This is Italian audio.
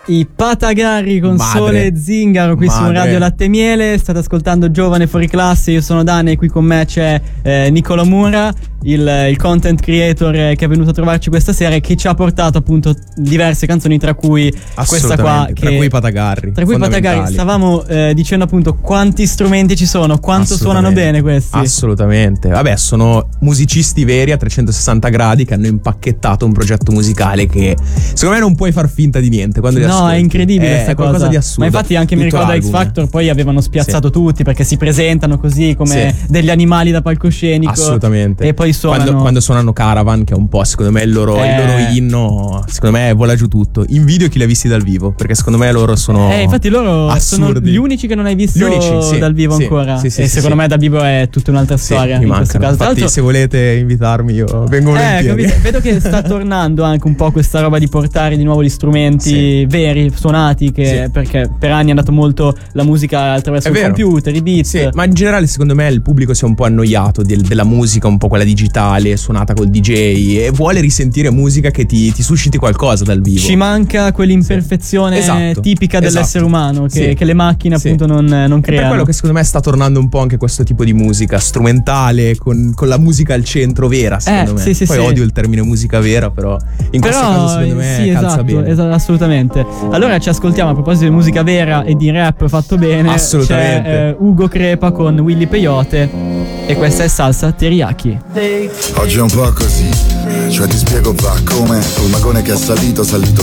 I Patagari con Sole e Zingaro qui su Radio Latte e Miele. State ascoltando Giovane Fuori Classe. Io sono Dane e qui con me c'è Niccolò Mura, il content creator che è venuto a trovarci questa sera e che ci ha portato appunto diverse canzoni, tra cui questa qua, tra cui Patagari. Tra cui Patagari. Stavamo dicendo appunto quanti strumenti ci sono, quanto suonano bene questi. Assolutamente. Vabbè, sono musicisti veri a 360 gradi che hanno impacchettato un progetto musicale che secondo me non puoi far finta di niente quando li ascolti. No, è incredibile questa cosa. È qualcosa di assurdo. Ma infatti anche mi ricordo X Factor poi avevano spiazzato tutti perché si presentano così come degli animali da palcoscenico. Assolutamente. E poi suonano quando suonano Caravan, che è un po' secondo me il loro inno, secondo me vola giù tutto. Invidio chi li ha visti dal vivo, perché secondo me loro sono infatti loro assurdi. Sono gli unici che non hai visto dal vivo ancora. E secondo me dal vivo è tutta un'altra storia in questo caso. Infatti se volete invitarmi io vengo volentieri. Vedo che sta tornando anche un po' questa roba di portare di nuovo gli strumenti veri, suonati, perché per anni è andato molto la musica attraverso il computer, i beat. Ma in generale secondo me il pubblico si è un po' annoiato della musica un po' quella digitale, suonata col DJ, e vuole risentire musica che ti susciti qualcosa dal vivo. Ci manca quell'imperfezione tipica dell'essere umano che le macchine appunto non creano. Per quello che secondo me sta tornando un po' anche questo tipo di musica strumentale con la musica al centro vera, secondo me. Poi odio il termine musica vera, però in questo caso secondo me calza bene. Assolutamente. Allora ci ascoltiamo, a proposito di musica vera e di rap fatto bene, assolutamente, c'è Ugo Crepa con Willy Peyote e questa è Salsa Teriyaki. Oggi è un po' così, cioè ti spiego va come un magone che è salito